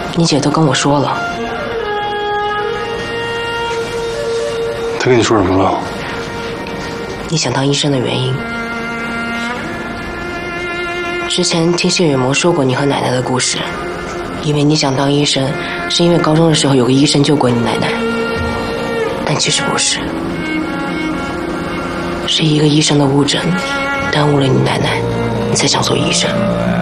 你姐都跟我说了。 她跟你说什么了？ 你想当医生的原因。之前听谢远魔说过你和奶奶的故事，以为你想当医生是因为高中的时候有个医生救过你奶奶，但其实不是，是一个医生的误诊耽误了你奶奶，你才想做医生。